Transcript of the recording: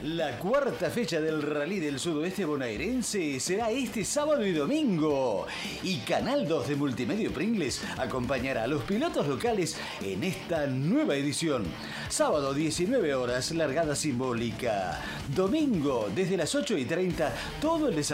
La cuarta fecha del Rally del Sudoeste Bonaerense será este sábado y domingo. Y Canal 2 de Multimedia Pringles acompañará a los pilotos locales en esta nueva edición. Sábado 19 horas, largada simbólica. Domingo, desde las 8:30, todo el desarrollo